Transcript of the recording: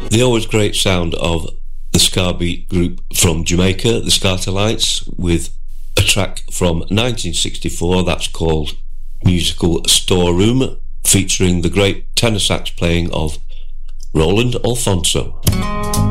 The always great sound of the ska beat group from Jamaica, the Skatalites, with a track from 1964 that's called Musical Storeroom, featuring the great tenor sax playing of Roland Alfonso.